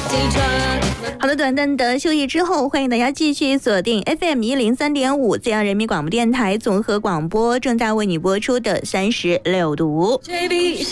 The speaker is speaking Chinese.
好的，短暂的休息之后，欢迎大家继续锁定 FM103.5自由人民广播电台综合广播，正在为你播出的36读。